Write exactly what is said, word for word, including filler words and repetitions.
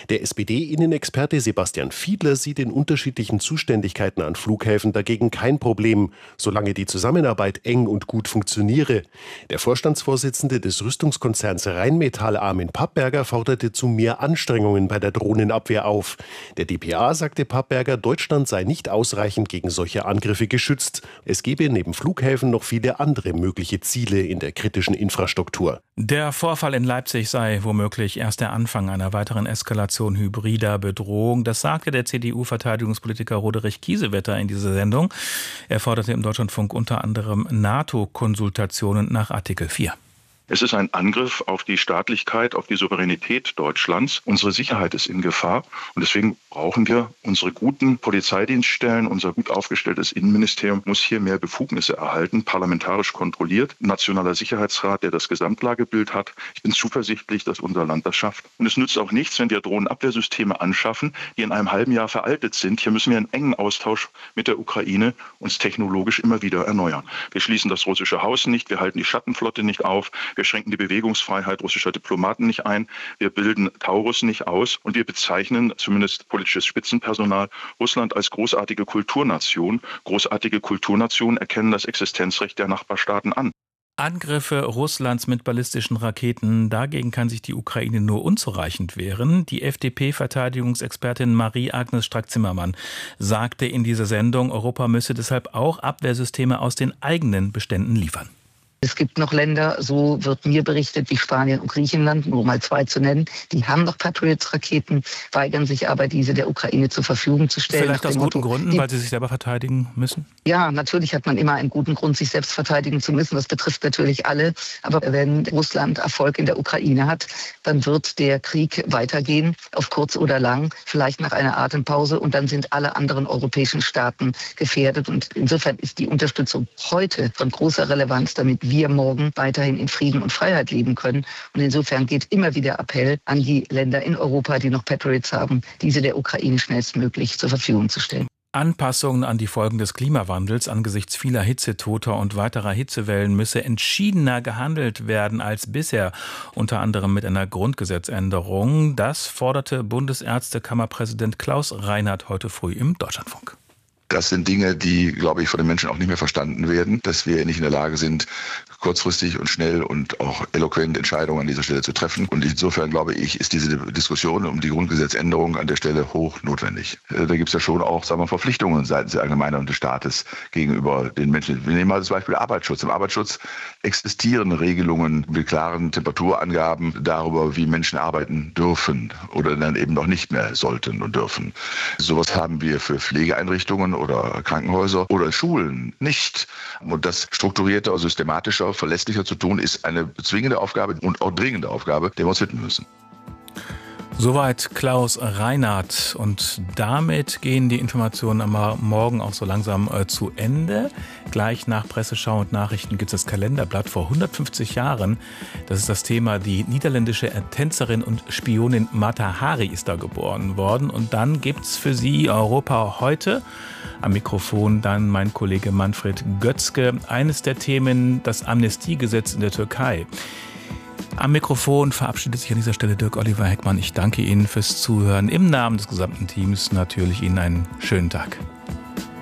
Der S P D-Innenexperte Sebastian Fiedler sieht in unterschiedlichen Zuständigkeiten an Flughäfen dagegen kein Problem, solange die Zusammenarbeit eng und gut funktioniere. Der Vorstandsvorsitzende des Rüstungskonzerns Rheinmetall Armin Papperger forderte zu mehr Anstrengungen bei der Drohnenabwehr auf. Der D P A sagte Papperger, Deutschland sei nicht ausreichend gegen solche Angriffe geschützt. Es gebe neben Flughäfen noch viele andere mögliche Ziele in der kritischen Infrastruktur. Der Vorfall in Leipzig sei womöglich erst der Anfang einer weiteren Eskalation hybrider Bedrohung. Das sagte der C D U-Verteidigungspolitiker Roderich Kiesewetter in dieser Sendung. Er forderte im Deutschlandfunk unter anderem NATO-Konsultationen nach Artikel vier. Es ist ein Angriff auf die Staatlichkeit, auf die Souveränität Deutschlands. Unsere Sicherheit ist in Gefahr und deswegen brauchen wir unsere guten Polizeidienststellen. Unser gut aufgestelltes Innenministerium muss hier mehr Befugnisse erhalten, parlamentarisch kontrolliert. Nationaler Sicherheitsrat, der das Gesamtlagebild hat. Ich bin zuversichtlich, dass unser Land das schafft. Und es nützt auch nichts, wenn wir Drohnenabwehrsysteme anschaffen, die in einem halben Jahr veraltet sind. Hier müssen wir einen engen Austausch mit der Ukraine uns technologisch immer wieder erneuern. Wir schließen das russische Haus nicht, wir halten die Schattenflotte nicht auf. Wir schränken die Bewegungsfreiheit russischer Diplomaten nicht ein. Wir bilden Taurus nicht aus. Und wir bezeichnen, zumindest politisches Spitzenpersonal, Russland als großartige Kulturnation. Großartige Kulturnationen erkennen das Existenzrecht der Nachbarstaaten an. Angriffe Russlands mit ballistischen Raketen, dagegen kann sich die Ukraine nur unzureichend wehren. Die F D P-Verteidigungsexpertin Marie-Agnes Strack-Zimmermann sagte in dieser Sendung, Europa müsse deshalb auch Abwehrsysteme aus den eigenen Beständen liefern. Es gibt noch Länder, so wird mir berichtet, wie Spanien und Griechenland, nur mal zwei zu nennen, die haben noch Patriot-Raketen, weigern sich aber, diese der Ukraine zur Verfügung zu stellen. Vielleicht aus guten Motto, Gründen, die, weil sie sich selber verteidigen müssen? Ja, natürlich hat man immer einen guten Grund, sich selbst verteidigen zu müssen. Das betrifft natürlich alle. Aber wenn Russland Erfolg in der Ukraine hat, dann wird der Krieg weitergehen, auf kurz oder lang, vielleicht nach einer Atempause. Und dann sind alle anderen europäischen Staaten gefährdet. Und insofern ist die Unterstützung heute von großer Relevanz, damit wir wir morgen weiterhin in Frieden und Freiheit leben können. Und insofern geht immer wieder Appell an die Länder in Europa, die noch Patriots haben, diese der Ukraine schnellstmöglich zur Verfügung zu stellen. Anpassungen an die Folgen des Klimawandels angesichts vieler Hitzetoter und weiterer Hitzewellen müsse entschiedener gehandelt werden als bisher, unter anderem mit einer Grundgesetzänderung. Das forderte Bundesärztekammerpräsident Klaus Reinhardt heute früh im Deutschlandfunk. Das sind Dinge, die, glaube ich, von den Menschen auch nicht mehr verstanden werden, dass wir nicht in der Lage sind, kurzfristig und schnell und auch eloquent Entscheidungen an dieser Stelle zu treffen. Und insofern, glaube ich, ist diese Diskussion um die Grundgesetzänderung an der Stelle hoch notwendig. Da gibt es ja schon auch, sagen wir, Verpflichtungen seitens der Allgemeinheit und des Staates gegenüber den Menschen. Wir nehmen mal das Beispiel Arbeitsschutz. Im Arbeitsschutz existieren Regelungen mit klaren Temperaturangaben darüber, wie Menschen arbeiten dürfen oder dann eben noch nicht mehr sollten und dürfen. Sowas haben wir für Pflegeeinrichtungen oder Krankenhäuser oder Schulen nicht. Und das strukturierter, systematischer, verlässlicher zu tun, ist eine zwingende Aufgabe und auch dringende Aufgabe, der wir uns widmen müssen. Soweit Klaus Reinhardt. Und damit gehen die Informationen am Morgen auch so langsam äh, zu Ende. Gleich nach Presseschau und Nachrichten gibt es das Kalenderblatt vor hundertfünfzig Jahren. Das ist das Thema, die niederländische Tänzerin und Spionin Mata Hari ist da geboren worden. Und dann gibt es für Sie Europa heute. Am Mikrofon dann mein Kollege Manfred Götzke. Eines der Themen, das Amnestiegesetz in der Türkei. Am Mikrofon verabschiedet sich an dieser Stelle Dirk-Oliver Heckmann. Ich danke Ihnen fürs Zuhören. Im Namen des gesamten Teams natürlich Ihnen einen schönen Tag.